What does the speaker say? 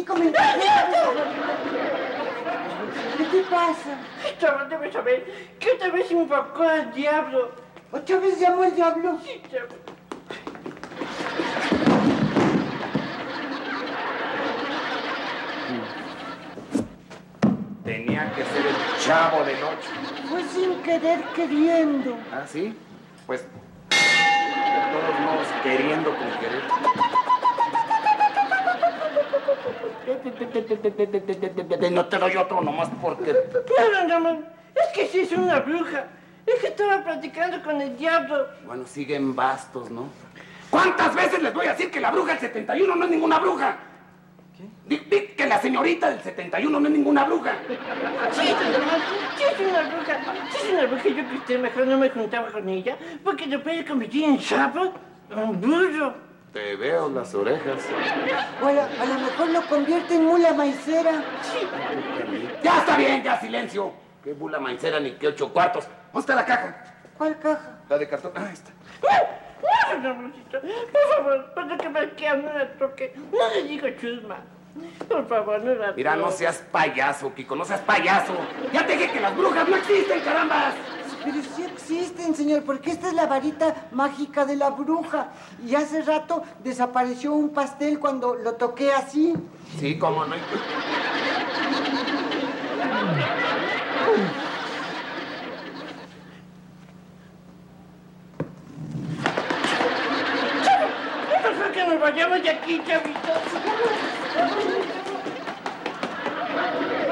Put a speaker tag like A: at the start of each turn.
A: explícame. ¿Qué te pasa?
B: Chavo, debes saber que otra vez invocó al diablo.
A: ¿Otra vez llamó el diablo?
B: Sí, chavo.
C: Tenía que ser el Chavo del Ocho.
A: Fue sin querer queriendo.
C: ¿Ah, sí? Pues, de todos modos, queriendo con querer. No te doy otro nomás porque...
B: No, es que sí es una bruja. Es que estaba platicando con el diablo.
C: Bueno, siguen bastos, ¿no? ¿Cuántas veces les voy a decir que la bruja del 71 no es ninguna bruja? ¿Qué? Di que la señorita del 71 no es ninguna bruja.
B: Sí, es una bruja. Sí es una bruja. Yo que usted mejor no me juntaba con ella porque lo puede convertir en sapo o en burro.
C: Te veo las orejas.
A: O a lo mejor lo convierte en mula maicera.
B: Sí.
C: Ya está bien, ya silencio. Qué bula maicera ni qué 8 cuartos. ¿Dónde está la caja?
A: ¿Cuál caja?
C: La de cartón. Ah, ahí está.
B: No, Rosita, por favor, cuando que Marquea no la toque, no le digo chusma. Por favor, no la toque.
C: Mira, no seas payaso, Kiko, no seas payaso. Ya te dije que las brujas no existen, carambas.
A: Pero sí existen, señor, porque esta es la varita mágica de la bruja. Y hace rato desapareció un pastel cuando lo toqué así.
C: Sí, cómo no.
B: Por favor, que nos vayamos de aquí, chavitos.